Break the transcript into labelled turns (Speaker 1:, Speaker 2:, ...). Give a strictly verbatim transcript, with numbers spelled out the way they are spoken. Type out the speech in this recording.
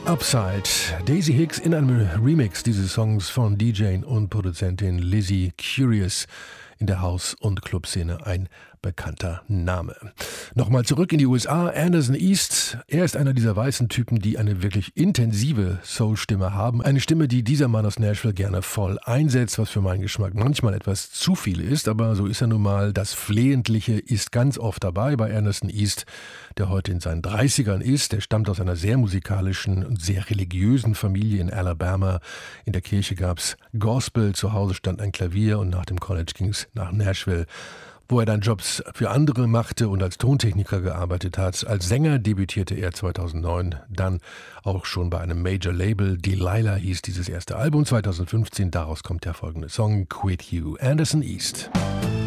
Speaker 1: Upside. Daisy Hicks in einem Remix dieses Songs von D J und Produzentin Lizzie Curious. In der Haus- und Clubszene ein bekannter Name. Nochmal zurück in die U S A. Anderson East, er ist einer dieser weißen Typen, die eine wirklich intensive Soul-Stimme haben. Eine Stimme, die dieser Mann aus Nashville gerne voll einsetzt, was für meinen Geschmack manchmal etwas zu viel ist, aber so ist er nun mal. Das Flehentliche ist ganz oft dabei bei Anderson East, der heute in seinen dreißigern ist. Er stammt aus einer sehr musikalischen und sehr religiösen Familie in Alabama. In der Kirche gab's Gospel, zu Hause stand ein Klavier und nach dem College ging's nach Nashville, wo er dann Jobs für andere machte und als Tontechniker gearbeitet hat. Als Sänger debütierte er zweitausendneun, dann auch schon bei einem Major-Label. Delilah hieß dieses erste Album zweitausendfünfzehn, daraus kommt der folgende Song, Quit You, Anderson East.